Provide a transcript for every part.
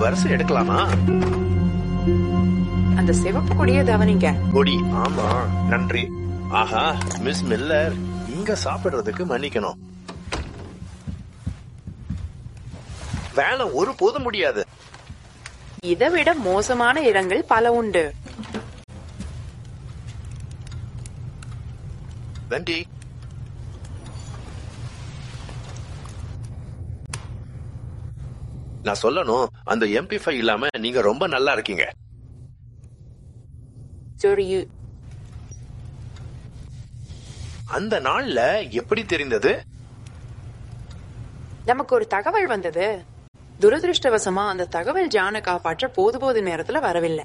வருஷம் எடுக்கலாமா? அந்த சிவப்பு கொடியை கவனிங்க. கொடி, ஆமா, நன்றி. ஆஹா, மிஸ் மில்லர், இங்க சாப்பிடுறதுக்கு மன்னிக்கணும். வேலை ஒரு போதும் முடியாது. இதை விட மோசமான இடங்கள் பல உண்டு. நன்றி. நான் சொல்லணும், அந்த MP5 இல்லாம நீங்க ரொம்ப நல்லா இருக்கீங்க. அந்த நாள்ல எப்படி தெரிந்தது? நமக்கு ஒரு தகவல் வந்தது. துரதிருஷ்டவசமா அந்த தகவல் ஜானை காப்பாற்ற போது நேரத்துல வரவில்லை.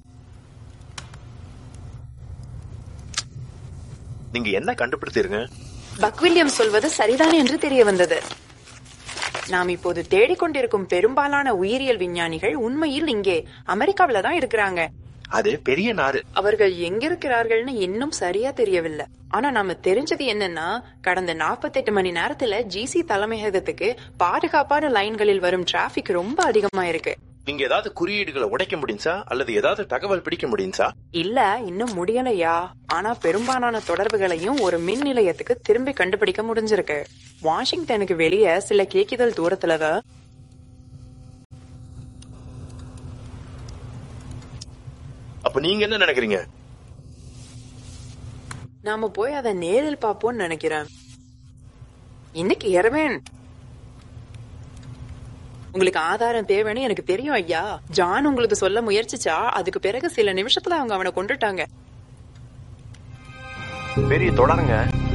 நீங்க என்ன கண்டுபிடித்தீங்க? பக் வில்லியம் சொல்வது சரிதான் என்று தெரிய வந்தது. நாம் இப்போது தேடிக்கொண்டிருக்கும் பெரும்பாலான உயிரியல் விஞ்ஞானிகள் உண்மையில் இங்கே அமெரிக்காவில தான் இருக்கிறாங்க. அது பெரிய நாடு. அவர்கள் எங்க இருக்கிறார்கள்னு இன்னும் சரியா தெரியவில்லை. ஆனா நாம தெரிஞ்சது என்னன்னா, கடந்த 48 மணி நேரத்துல GC தலைமையகத்துக்கு பாதுகாப்பான லைன்களில் வரும் டிராபிக் ரொம்ப அதிகமா இருக்கு. நீங்க ஏதாவது குறியீடுகளை உடைக்க முடிஞ்சா அல்லது ஏதாவது தகவல் பிடிக்க முடிஞ்சா? இல்ல, இன்னும் முடியலையா. ஆனா பெரும்பாலான தொடர்புகளையும் ஒரு மின் நிலையத்துக்கு திரும்பி கண்டுபிடிக்க முடிஞ்சிருக்கு. வாஷிங்டனுக்கு வெளியே சில கேக்குதல் தூரத்துலதான். அப்ப நீங்க என்ன நினைக்கிறீங்க? நாம போய் அதை நேரில் பாப்போம்னு நினைக்கிறேன். இன்னைக்கு இரவேன். உங்களுக்கு ஆதாரம் தேவைன்னு எனக்கு தெரியும் ஐயா. ஜான் உங்களுக்கு சொல்ல முயற்சிச்சா, அதுக்கு பிறகு சில நிமிஷத்துல அவங்க அவனை கொண்டுட்டாங்க. பெரிய தொடருங்க.